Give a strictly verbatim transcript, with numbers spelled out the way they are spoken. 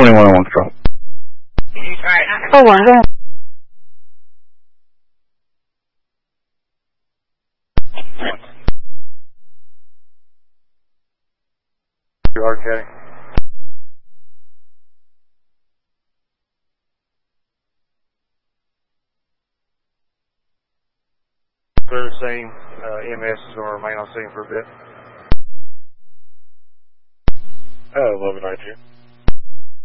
morning, one oh one control. Oh, one, go ahead. R K. Clear the scene. Uh, E M S is going to remain on scene for a bit. Uh, eleven ninety-two.